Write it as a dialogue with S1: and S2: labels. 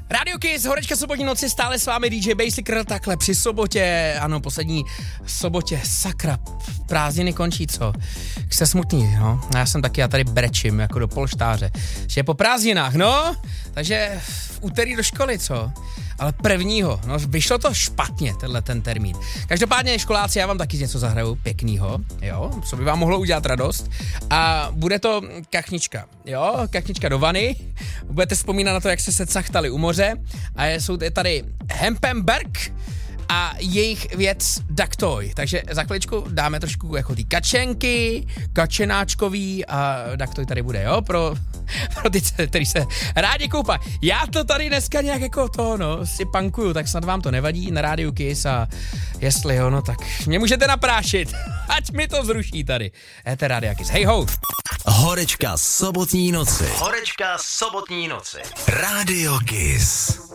S1: Radio Kiss, horečka sobotní noci, stále s vámi DJ Basicr, takhle při sobotě, ano, poslední sobotě, sakra, prázdniny končí, co? Jste smutný, no, já jsem taky, já tady brečím, jako do polštáře, že je po prázdninách, no, takže v úterý do školy, co? Ale prvního, no vyšlo to špatně, tenhle ten termín. Každopádně školáci, já vám taky něco zahraju pěknýho, jo, co by vám mohlo udělat radost. A bude to kachnička, jo, kachnička do vany. Budete vzpomínat na to, jak se cachtali u moře. A jsou tady Hempenberg a jejich věc Duck Toy. Takže za chviličku dáme trošku jako ty kačenky, kačenáčkový a Duck Toy tady bude, jo, pro ty, který se rádi koupají. Já to tady dneska nějak jako to, no, si punkuju, tak snad vám to nevadí na rádiu Kiss a jestli jo, no tak mě můžete naprášit, ať mi to zruší tady. To je rádio Kiss, hej ho!
S2: Horečka sobotní noci. Horečka sobotní noci. Radio Kiss.